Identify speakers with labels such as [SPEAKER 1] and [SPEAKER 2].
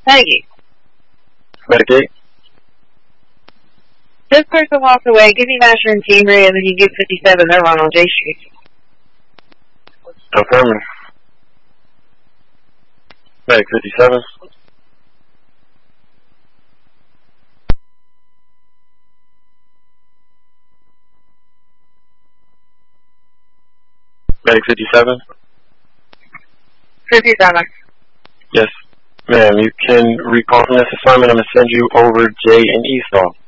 [SPEAKER 1] Thank you.
[SPEAKER 2] Medicaid?
[SPEAKER 1] This person walked away. Give me Masher and Team Red, and then you get 57. They're run on J Street.
[SPEAKER 2] Affirmative. Medic 57. Medic 57.
[SPEAKER 1] 57.
[SPEAKER 2] Yes. Ma'am, you can recall from this assignment. I'm going to send you over J and E stall.